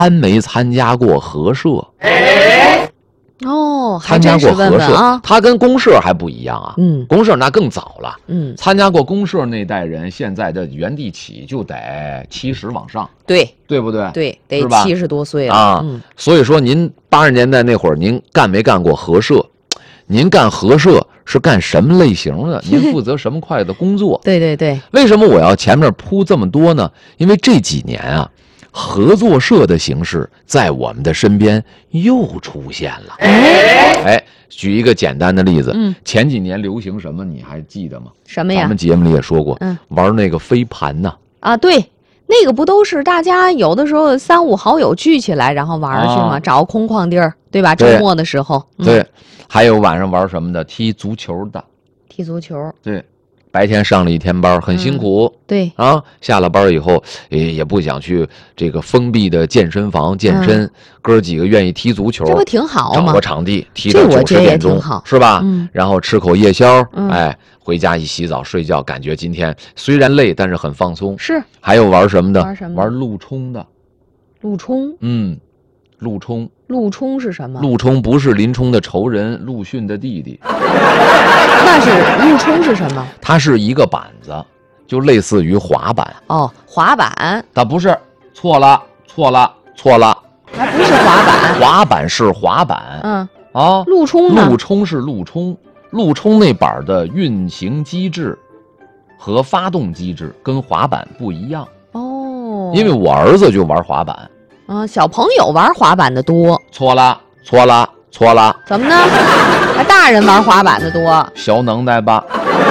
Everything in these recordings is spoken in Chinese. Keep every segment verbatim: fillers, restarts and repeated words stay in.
参没参加过合社？ 哦，还参加真是问过合社问啊。 他跟公社还不一样啊。 嗯公社那更早了。 嗯， 参加过公社那代人，现在的原地起就得七十往上， 对对不对？ 对，得是吧七十多岁了啊。 嗯， 所以说，您八十年代那会儿，您干没干过合社？您干合社是干什么类型的？您负责什么块的工作？ 对对对， 为什么我要前面铺这么多呢？因为这几年啊，合作社的形式在我们的身边又出现了。哎，举一个简单的例子， 嗯， 前几年流行什么，你还记得吗？ 什么呀？ 咱们节目里也说过， 嗯， 玩那个飞盘呐。 啊，对，那个不都是大家有的时候三五好友聚起来，然后玩去吗？ 啊找个空旷地儿，对吧？周对末的时候，嗯、 对，还有晚上玩什么的，踢足球的。 踢足球， 对，白天上了一天班，很辛苦。 对， 啊，下了班以后也也不想去这个封闭的健身房健身，哥几个愿意踢足球， 这不挺好吗找个？场地踢到这我觉得也九十点钟挺好， 是吧？ 嗯然后吃口夜宵， 嗯哎，回家一洗澡睡觉，感觉今天虽然累，但是很放松。 是还有玩什么的？ 玩什么玩陆冲的。 陆冲， 嗯，陆冲， 陆冲是什么？ 陆冲不是林冲的仇人，陆逊的弟弟， 那是陆冲是什么？ 它是一个板子，就类似于滑板。 哦，滑板， 它不是，错了，错了，错了。 还不是滑板。 滑板是滑板， 嗯， 啊， 陆冲呢？ 陆冲是陆冲，陆冲那板的运行机制和发动机制跟滑板不一样。 哦， 因为我儿子就玩滑板。 啊，小朋友玩滑板的多， 错了，错了，错了， 怎么呢？还大人玩滑板的多。 小能耐吧。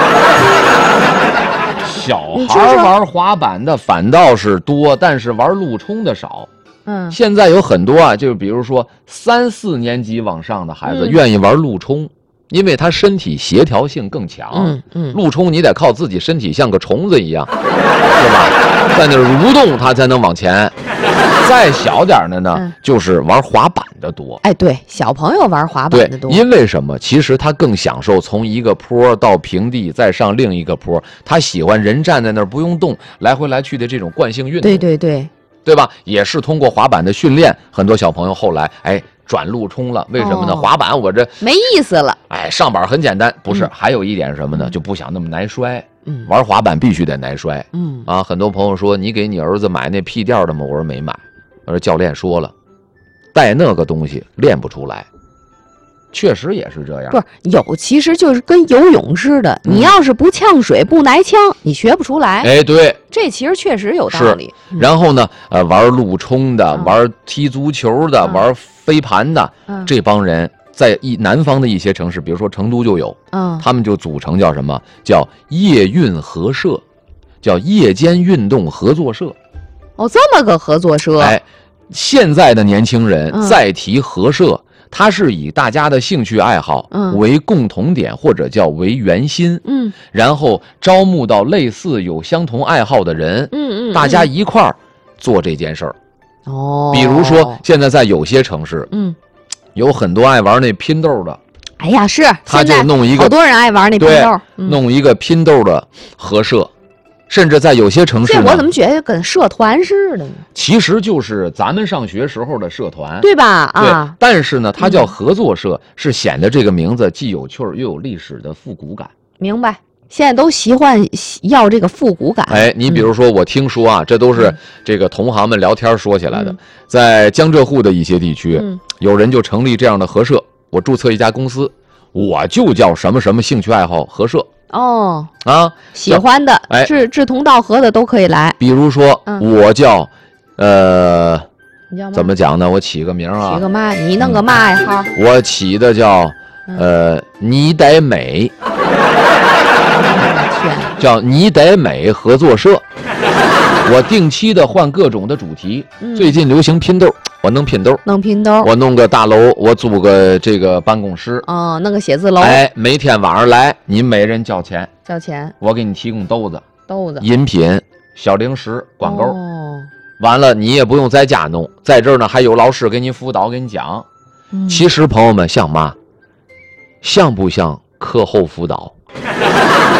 小你说说孩玩滑板的反倒是多，但是玩陆冲的少。 嗯， 现在有很多啊，就比如说三四年级往上的孩子嗯愿意玩陆冲，因为他身体协调性更强。 嗯嗯， 陆冲你得靠自己身体像个虫子一样，是吧？在那儿蠕动，它才能往前。再小点的呢， 嗯就是玩滑板的多。 哎，对，小朋友玩滑板对的，多。 因为什么？其实他更享受从一个坡到平地，再上另一个坡。他喜欢人站在那儿不用动，来回来去的这种惯性运动。 对对对， 对吧？也是通过滑板的训练，很多小朋友后来哎转陆冲了。为什么呢？ 哦滑板我这没意思了。 哎上板很简单，不是？ 嗯还有一点是什么呢？ 嗯就不想那么耐摔。 嗯玩滑板必须得耐摔嗯， 啊！很多朋友说你给你儿子买那屁垫的吗？我说没买。我说教练说了，带那个东西练不出来。确实也是这样。 不是有，其实就是跟游泳似的， 嗯你要是不呛水不来枪，你学不出来。 哎，对。 这其实确实有道理。嗯然后呢，呃，玩陆冲的， 嗯玩踢足球的， 嗯玩飞盘的， 嗯这帮人在一南方的一些城市，比如说成都就有， 嗯， 他们就组成叫什么？叫夜运合社，叫夜间运动合作社。 哦，这么个合作社。 哎，现在的年轻人嗯再提合社，它是以大家的兴趣爱好嗯为共同点，或者叫为圆心， 嗯然后招募到类似有相同爱好的人， 嗯嗯， 大家嗯一块儿做这件事儿。 哦， 比如说，现在在有些城市， 嗯， 有很多爱玩那拼豆的， 哎呀，是他现在就弄一个好多人爱玩那拼对豆，嗯弄一个拼豆的合社，甚至在有些城市呢， 这我怎么觉得跟社团似的呢？ 其实就是咱们上学时候的社团， 对吧？ 对啊， 但是呢，它叫合作社，是显得这个名字既有趣儿又有历史的复古感。 明白。现在都喜欢要这个复古感。 哎，你比如说，我听说啊，这都是这个同行们聊天说起来的嗯， 在江浙沪的一些地区， 嗯有人就成立这样的合社，我注册一家公司，我就叫什么什么兴趣爱好合社哦， 啊。 喜欢的、 哎志志同道合的都可以来。 比如说， 嗯我叫，呃， 你叫嘛怎么讲呢？我起个名啊起，个嘛？你弄个嘛爱好？ 我起的叫，呃，你得美， 天， 叫你得美合作社。我定期的换各种的主题， 嗯最近流行拼豆，我弄拼豆。 弄拼豆。 我弄个大楼，我租个这个办公室， 哦，弄个写字楼， 哎，每天晚上来，你每人交钱， 交钱我给你提供豆子、 豆子饮品、小零食、管够。 哦， 完了，你也不用在家弄，在这儿呢还有老师给你辅导，给你讲。 嗯其实朋友们像嘛？像不像课后辅导？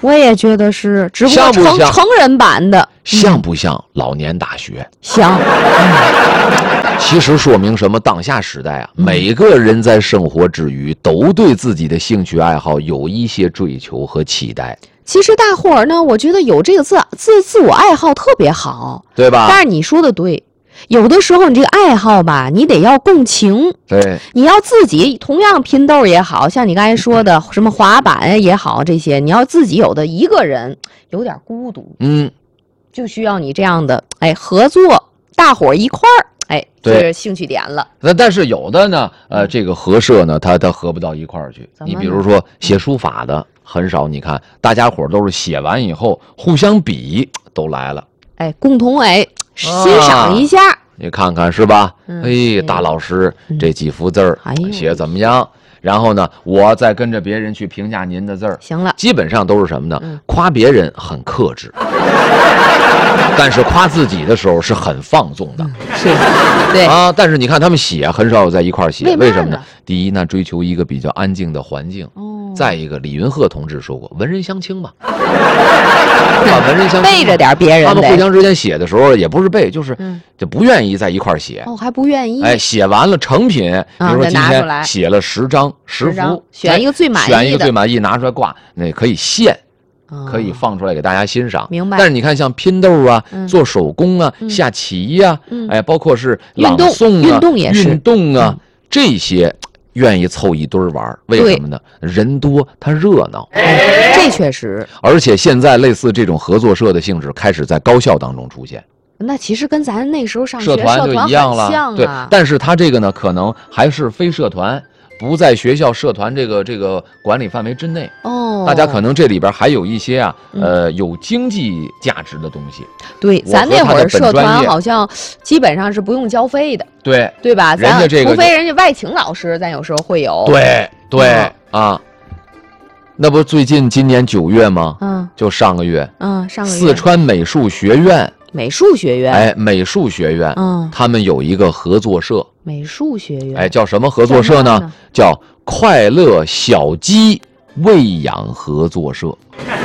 我也觉得是，只不过成像不像成人版的， 像不像老年大学？ 像。 其实说明什么？当下时代啊， 嗯每个人在生活之余都对自己的兴趣爱好有一些追求和期待， 其实大伙儿呢，我觉得有这个自自自我爱好特别好， 对吧？ 但是你说的对，有的时候你这个爱好吧，你得要共情， 对， 你要自己同样拼豆也好像你刚才说的什么滑板也好，这些你要自己有的一个人有点孤独， 嗯， 就需要你这样的哎合作，大伙儿一块儿。哎， 对这是兴趣点了。 那但是有的呢，呃，这个合社呢，它它合不到一块儿去。 怎么呢你比如说写书法的很少，你看大家伙儿都是写完以后互相比，都来了。 哎，共同哎欣赏一下。 你看看是吧？ 嗯哎， 对大老师嗯这几幅字儿哎呦写得怎么样？然后呢，我再跟着别人去评价您的字儿， 行了， 基本上都是什么呢？ 嗯夸别人很克制，但是夸自己的时候是很放纵的。 是，对， 啊，但是你看他们写很少有在一块儿写， 为嘛为什么呢呢？ 第一呢，追求一个比较安静的环境； 哦， 再一个，李云鹤同志说过，文人相轻嘛，对吧？文人相轻嘛， 背着点别人他们互得相之间写的时候也不是背，就是嗯就不愿意在一块儿写。 哦，还不愿意。 哎，写完了成品，比如说再今天拿出来写了十张、十十张幅， 选一个最满意选一个的最满意拿出来挂，那可以现。 哦可以放出来给大家欣赏。 明白但是你看，像拼豆啊、 嗯做手工啊、 嗯下棋呀、 嗯哎，包括是运动朗诵啊、 运动也是运动啊嗯这些，愿意凑一堆儿玩儿。为对什么呢？人多，它热闹。 哎这确实， 而且现在类似这种合作社的性质开始在高校当中出现， 那其实跟咱那时候上学社团就团一样了。 很像对啊，。 但是它这个呢，可能还是非社团，不在学校社团这个这个管理范围之内。 哦， 大家可能这里边还有一些啊， 嗯呃，有经济价值的东西。 对， 我咱那会儿和他的本社团专业好像基本上是不用交费的， 对对吧？咱人家这个除非人家外请老师，咱有时候会有。， 对对嗯啊，那不最近今年九月吗？ 嗯就上个月， 嗯，上个月四川美术学院， 美术学院， 哎，美术学院， 嗯， 他们有一个合作社， 美术学院， 哎，叫什么合作社呢叫嘛呢？ 叫快乐小鸡喂养合作社。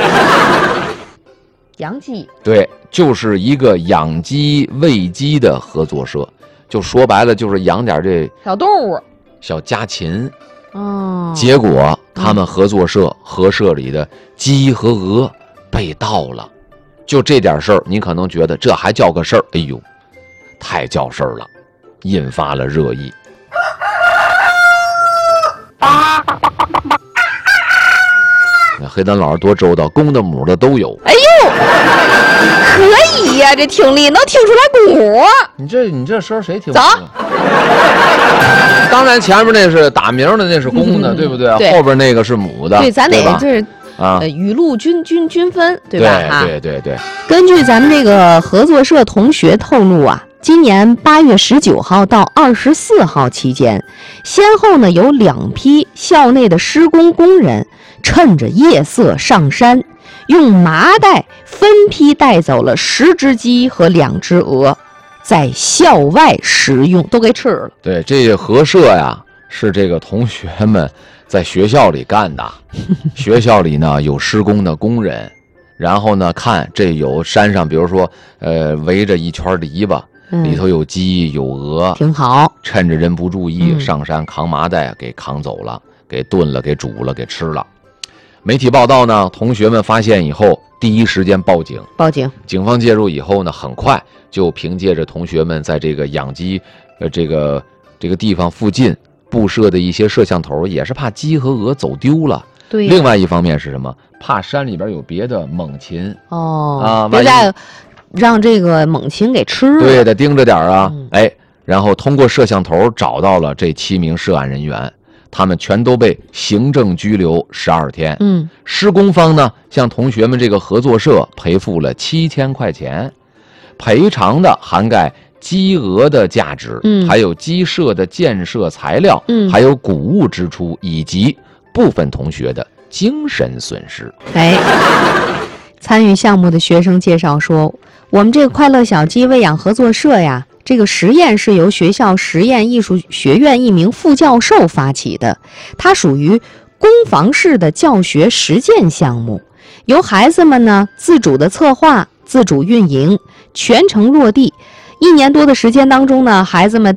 洋鸡， 对，就是一个养鸡喂鸡的合作社，就说白了就是养点这小动物， 小家禽。 哦， 结果他们合作社合社里的鸡和鹅被盗了，就这点事儿，你可能觉得这还叫个事儿？哎呦，太叫事儿了，引发了热议。那黑丹老师多周到，公的母的都有。 哎呦，可以呀、这听力能听出来鼓。 你这你这声儿谁听不走清？当然前面那是打鸣的，那是公的， 嗯对不对？ 对后边那个是母的， 对，咱得吧就是啊呃，雨露均均均分，对对吧？哈， 对对对， 根据咱们这个合作社同学透露啊，今年八月十九号到二十四号期间，先后呢有两批校内的施工工人趁着夜色上山，用麻袋分批带走了十只鸡和两只鹅，在校外食用，都给吃了。 对，这个合社呀，是这个同学们在学校里干的。学校里呢有施工的工人，然后呢看这有山上，比如说呃围着一圈篱笆，里头有鸡有鹅， 挺好。 趁着人不注意， 嗯上山扛麻袋给扛走了，给炖了，给煮了，给吃了。媒体报道呢，同学们发现以后，第一时间报警。 报警。 警方介入以后呢，很快就凭借着同学们在这个养鸡，呃，这个这个地方附近布设的一些摄像头，也是怕鸡和鹅走丢了。 对呀， 另外一方面是什么？怕山里边有别的猛禽， 哦啊万一别再让这个猛禽给吃了。 对，得盯着点儿啊。 嗯哎，然后通过摄像头找到了这七名涉案人员，他们全都被行政拘留十二天。 嗯， 施工方呢向同学们这个合作社赔付了七千块钱，赔偿的涵盖鸡鹅的价值， 嗯还有鸡舍的建设材料， 嗯还有谷物支出以及部分同学的精神损失。 哎，参与项目的学生介绍说，我们这个快乐小鸡喂养合作社呀，这个实验是由学校实验艺术学院一名副教授发起的，它属于工坊式的教学实践项目。 由孩子们呢自主的策划、自主运营，全程落地。一年多的时间当中呢，孩子们